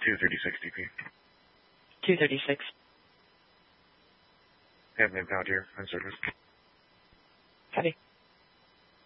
236 DP. 236. Have an impound here on service.